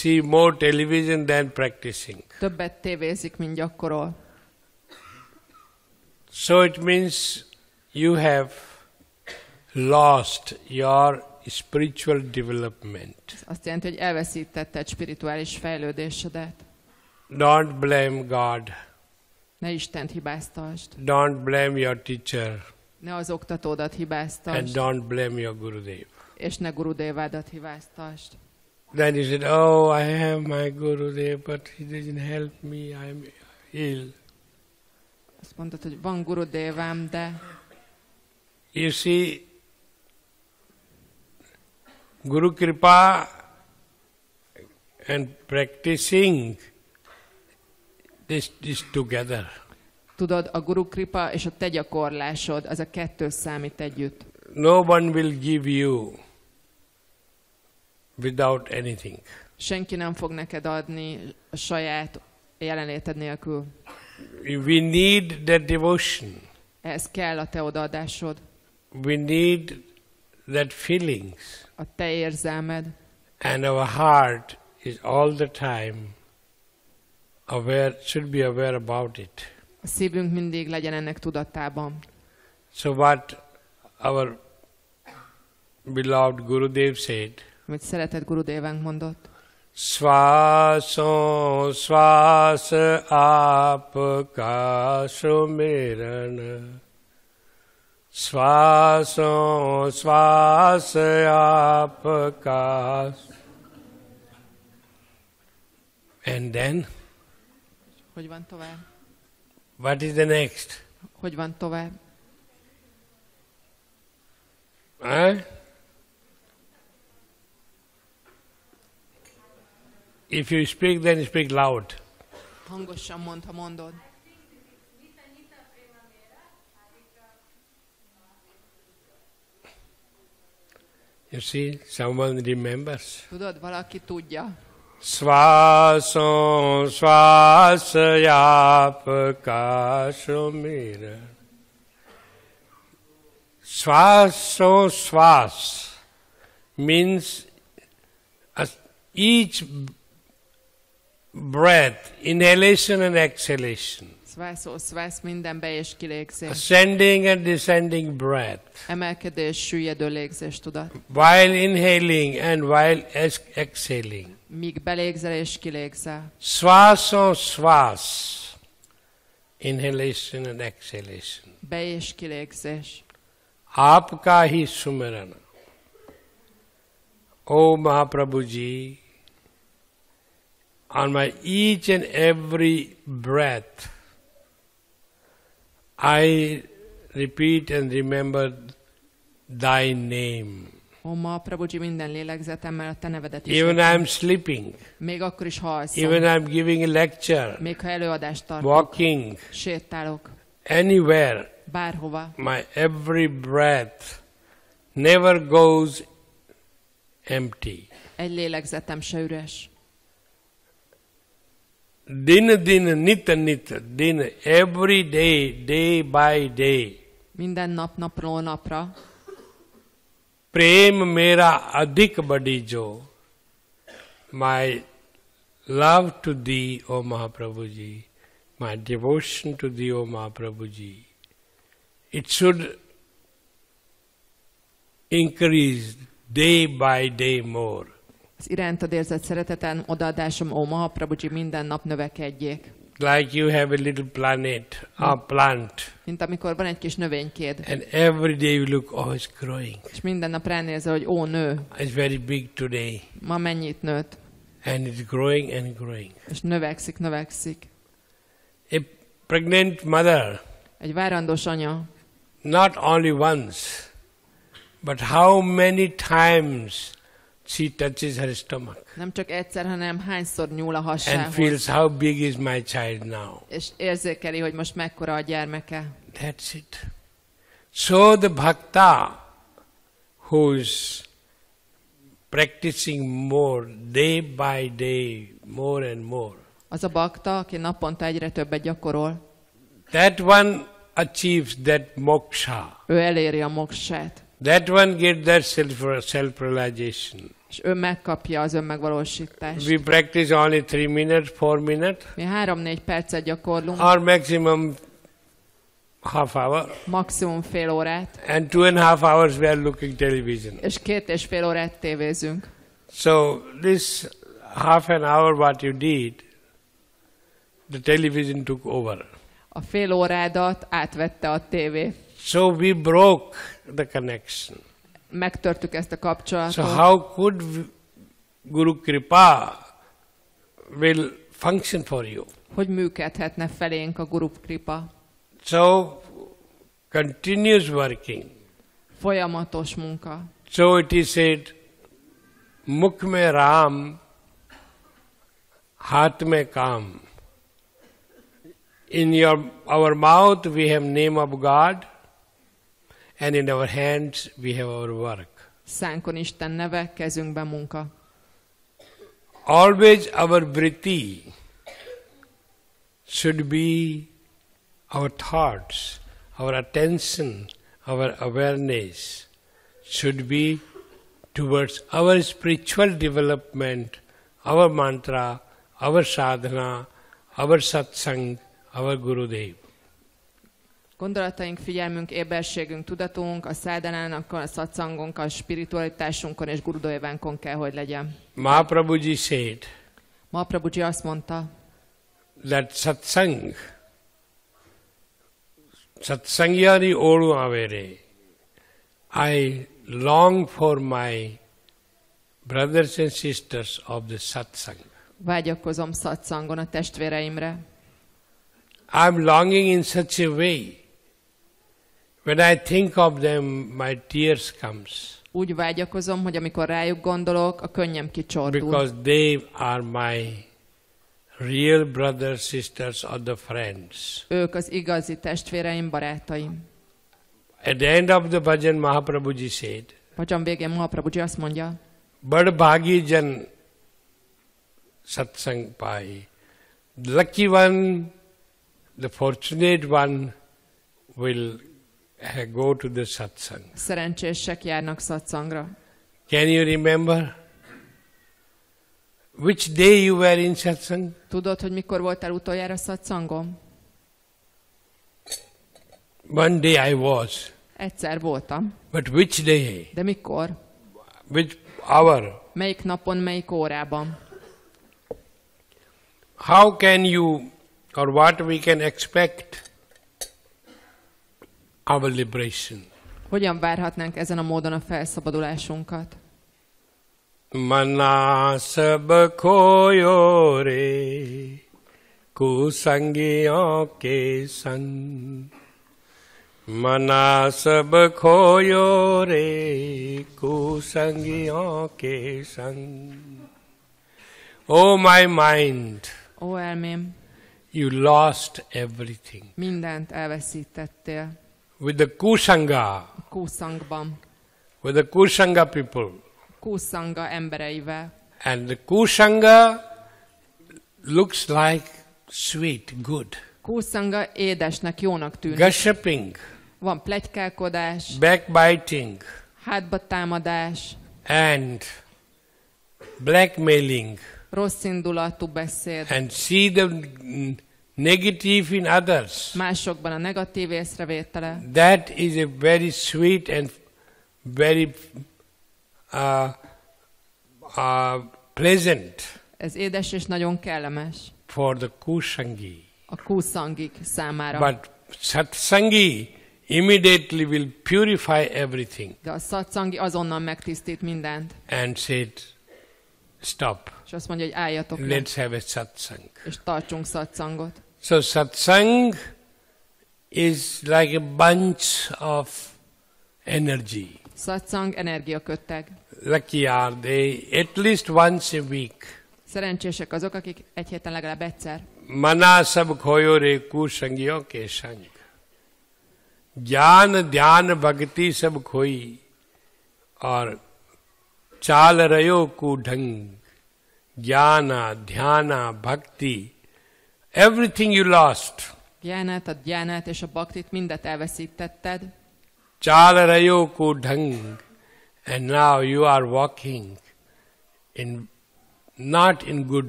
see more television than practicing. Többet tévézik, mint gyakorol. So it means you have lost your spiritual development. Azt jelenti, hogy elveszítetted spirituális fejlődésedet. Don't blame God. Ne Istent hibáztasd. Don't blame your teacher. Ne az oktatódat And hibáztasd. don't blame your Gurudev. És ne Gurudévádat hibáztasd. Then you said, oh, I have my Gurudev, but he doesn't help me, I'm ill. Azt mondod, hogy van Gurudévám, de You see, Guru Kripa and practicing this together. tudod, a Guru Kripa és a te gyakorlásod, az a kettő számít együtt. No one will give you without anything. Senki nem fog neked adni a saját jelenléted nélkül. We need that devotion. Ehhez kell a te odaadásod, We need that feelings. a te érzelmed, And our heart is all the time aware, should be aware about it. a szívünk mindig legyen ennek tudatában. So what our beloved Gurudev said, Amit szeretett Gurudévánk mondott, Svaso svas apka sumirana. Svaso svas apka. And then, hogy van tovább? what is the next? Hogy van tovább? Huh? If you speak, then speak loud. Hangosan mondd, ha mondod. You see, someone remembers. Tudod, valaki tudja. Svaso svasayapaka sumira. Svaso svas means each breath, inhalation and exhalation. Szvász, minden be- és kilégzés. Ascending and descending breath. Emelkedés, süllyedő légzés, tudat. While inhaling and while exhaling. Míg belégzel és kilégzel. Svaso svas. Inhalation and exhalation. Be- és kilégzés. Aapka hi sumirana. O Mahaprabhuji, on my each and every breath, I repeat and remember Thy name. Ó, Mahaprabhuji, minden lélegzetemmel a te nevedet is. Even I am sleeping, Még akkor is, ha alszom. even I am giving a lecture, Még ha előadást tartok. walking, Sétálok. anywhere, Bárhova. my every breath never goes empty. Egy lélegzetem se üres. Din din, nit nit, din, every day, day by day. Minden nap, napról napra. Prem mera adhik badi jo. My love to Thee, O Mahaprabhuji, my devotion to Thee, O Mahaprabhuji, it should increase day by day more. Az irántad érzett szereteten odaadásom, ó Mahaprabhuji, minden nap növekedjék. Like you have a little planet, a plant, Mint amikor van egy kis növénykéd, and every day you look, oh, it's growing. és minden nap ránézel, hogy ó, nő, It's very big today. ma mennyit nőtt, And it's growing and growing. és növekszik. A pregnant mother, Egy várandós anya not only once, but how many times she touches her stomach nem csak egyszer, hanem hányszor nyúl a and hasához, feels how big is my child now. és érzékeli, hogy most mekkora a gyermeke. That's it. So the bhakta who's practicing more, day by day, more and more, Az a bakta, aki naponta egyre többet gyakorol, that one achieves that moksha. ő eléri a moksát. That one gets that self-realization. És ő megkapja az önmegvalósítást. We practice only 3 minutes, 4 minutes, Mi 3-4 percet gyakorlunk, or maximum half hour. maximum fél órát, And 2.5 hours we are looking television. és 2,5 órát tévézünk. So this half an hour what you did, the television took over. A fél órádat átvette a tévé. So we broke the connection. Megtörtük ezt a kapcsolatot. So how could Guru Kripa will function for you? Hogy működhetne felénk a Guru Kripa? So continuous working. Folyamatos munka. So it is said, Mukh mein Ram, Haath mein Kam. In our mouth we have name of God, and in our hands we have our work. Szánkon Isten neve, kezünkben munka. Always our vritti should be our thoughts, our attention, our awareness should be towards our spiritual development, our mantra, our sadhana, our satsang, our Gurudev. Gondolataink, figyelmünk, éberségünk, tudatunk a szádánának, a szatszangonkkal, a spiritualitásunkon és Gurudévánkon kell, hogy legyen. Mahaprabhuji said Mahaprabhuji azt mondta, that satsangyani odu avere. I long for my brothers and sisters of the satsang. vágyakozom szatszangon a testvéreimre. I'm longing in such a way. When I think of them, my tears comes. Úgy vágyakozom, hogy amikor rájuk gondolok, a könnyem kicsordul. Because they are my real brothers, sisters, or the friends. Ők az igazi testvéreim, barátaim. At the end of the bhajan, Mahaprabhuji said, Bhajan végén Mahaprabhuji azt mondja, Bad bhagi jan satsang pai. The lucky one, the fortunate one will go to the satsang. szerencsések járnak szatszangra. Can you remember? Which day you were in satsang? Tudod, hogy mikor voltál utoljára szatszangon? One day I was. Egyszer voltam. But which day? De mikor? Which hour? Melyik napon, melyik órában? How can you, or what we can expect our liberation? Hogyan várhatnánk ezen a módon a felszabadulásunkat? Mana sab khoyo re kusangiyon ke sang. Mana sab khoyo re kusangiyon ke sang. Oh my mind, Ó, elmém, you lost everything. mindent elveszítettél. With the kusanga, A Kusangban. with the kusanga people. Kusanga embereivel. And the kusanga looks like sweet, good. Kusanga édesnek, jónak tűnik. Gossiping, Van pletykálkodás, backbiting, hátba támadás, and blackmailing, rossz indulatú beszéd, and see the negative in others. másokban a negatív észrevétele. That is a very sweet and very pleasant Ez édes és nagyon kellemes for the kusangi. a kusangik számára. But satsangi immediately will purify everything De a szatszangi azonnal megtisztít mindent. and said, stop, És azt mondja, hogy álljatok le, let's have a satsang. és tartsunk szatszangot. So satsang is like a bunch of energy. Szatszang energiaköteg. Lucky are they at least once a week. Szerencsések azok, akik egy héten legalább egyszer. Mana sab khoyo re kusangiyon ke sang. Jnana dhyan bhakti sab khoi. Or chal rayo ku dhang. Jnana, dhyana, bhakti. Everything you lost. Gyánát, a gyánát és a baktit mindet elveszítetted. Chal rayo ko dhang, and now you are walking in not in good